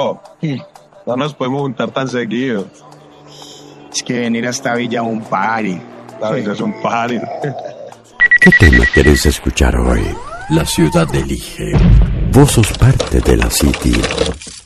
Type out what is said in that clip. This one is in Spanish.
pero no nos podemos juntar tan seguido. Es que venir a esta villa es un party. La villa es un party. ¿Qué tema querés escuchar hoy? La ciudad elige. Vos sos parte de la City.